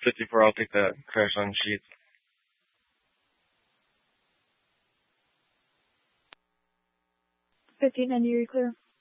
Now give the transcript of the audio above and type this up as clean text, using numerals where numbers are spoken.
54, I'll take the crash on sheets. 1590, you're clear.